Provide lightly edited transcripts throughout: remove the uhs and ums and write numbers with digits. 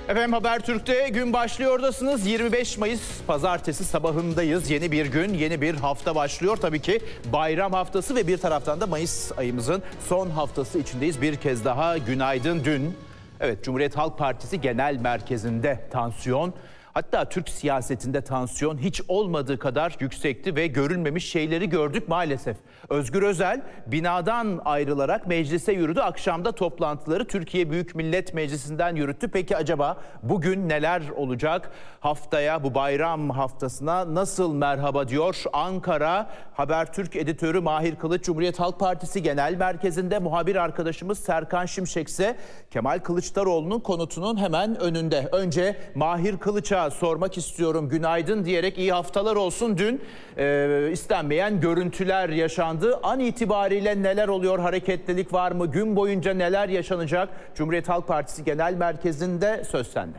Efendim Habertürk'te gün başlıyordasınız. 25 Mayıs pazartesi sabahındayız. Yeni bir gün, yeni bir hafta başlıyor. Tabii ki bayram haftası ve bir taraftan da Mayıs ayımızın son haftası içindeyiz. Bir kez daha günaydın dün. Evet, Cumhuriyet Halk Partisi Genel Merkezi'nde tansiyon, hatta Türk siyasetinde tansiyon hiç olmadığı kadar yüksekti ve görülmemiş şeyleri gördük maalesef. Özgür Özel binadan ayrılarak meclise yürüdü. Akşamda toplantıları Türkiye Büyük Millet Meclisi'nden yürüttü. Peki acaba bugün neler olacak? Haftaya, bu bayram haftasına nasıl merhaba diyor? Ankara Habertürk editörü Mahir Kılıç, Cumhuriyet Halk Partisi Genel Merkezi'nde, muhabir arkadaşımız Serkan Şimşek ise Kemal Kılıçdaroğlu'nun konutunun hemen önünde. Önce Mahir Kılıç'a sormak istiyorum, günaydın diyerek. İyi haftalar olsun. Dün istenmeyen görüntüler yaşandı. An itibariyle neler oluyor? Hareketlilik var mı? Gün boyunca neler yaşanacak? Cumhuriyet Halk Partisi Genel Merkezi'nde söz sende.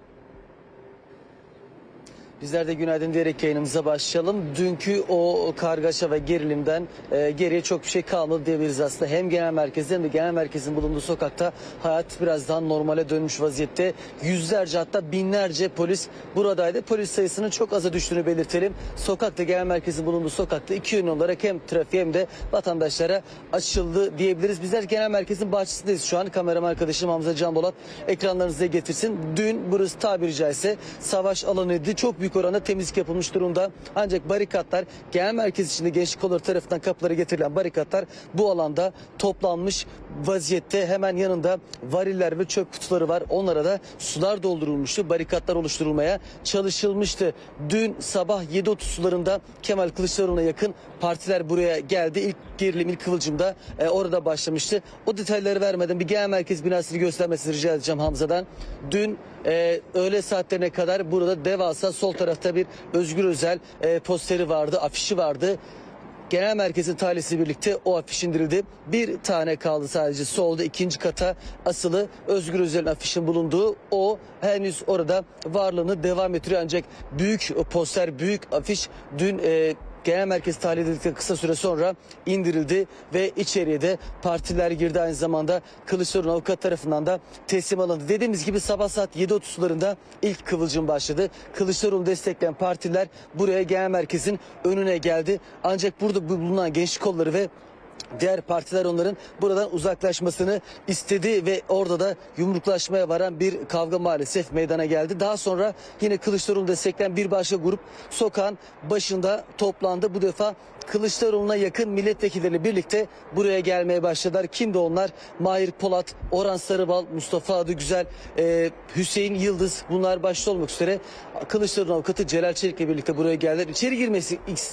Bizler de günaydın diyerek yayınımıza başlayalım. Dünkü o kargaşa ve gerilimden geriye çok bir şey kalmadı diyebiliriz aslında. Hem genel merkezde hem de genel merkezin bulunduğu sokakta hayat biraz daha normale dönmüş vaziyette. Yüzlerce, hatta binlerce polis buradaydı. Polis sayısının çok aza düştüğünü belirtelim. Sokakta, genel merkezin bulunduğu sokakta iki yön olarak hem trafiğe hem de vatandaşlara açıldı diyebiliriz. Bizler genel merkezin bahçesindeyiz şu an. Kameraman arkadaşım Hamza Can Bolat ekranlarınıza getirsin. Dün burası tabiri caizse savaş alanıydı. Çok büyük oranda temizlik yapılmış durumda. Ancak barikatlar, genel merkez içinde gençlik kolları tarafından kapılara getirilen barikatlar bu alanda toplanmış vaziyette. Hemen yanında variller ve çöp kutuları var. Onlara da sular doldurulmuştu. Barikatlar oluşturulmaya çalışılmıştı. Dün sabah 7.30 sularında Kemal Kılıçdaroğlu'na yakın partiler buraya geldi. İlk gerilim, ilk kıvılcım da orada başlamıştı. O detayları vermeden bir genel merkez binasını göstermesini rica edeceğim Hamza'dan. Dün öğle saatlerine kadar burada devasa sol tarafta bir Özgür Özel posteri vardı, afişi vardı. Genel merkezin talihsiz birlikte o afiş indirildi. Bir tane kaldı sadece solda, ikinci kata asılı Özgür Özel'in afişin bulunduğu, o henüz orada varlığını devam ettiriyor. Ancak büyük poster, büyük afiş dün genel merkez tahliye edildikten kısa süre sonra indirildi ve içeriye de partiler girdi. Aynı zamanda Kılıçdaroğlu avukat tarafından da teslim alındı. Dediğimiz gibi sabah saat 7.30 sularında ilk kıvılcım başladı. Kılıçdaroğlu destekleyen partiler buraya, genel merkezin önüne geldi. Ancak burada bulunan gençlik kolları ve diğer partiler onların buradan uzaklaşmasını istedi ve orada da yumruklaşmaya varan bir kavga maalesef meydana geldi. Daha sonra yine Kılıçdaroğlu destekleyen bir başka grup sokağın başında toplandı. Bu defa Kılıçdaroğlu'na yakın milletvekilleriyle birlikte buraya gelmeye başladılar. Kimdi onlar? Mahir Polat, Orhan Sarıbal, Mustafa Adıgüzel, Hüseyin Yıldız, bunlar başta olmak üzere Kılıçdaroğlu avukatı Celal Çelik'le birlikte buraya geldiler. İçeri girmesi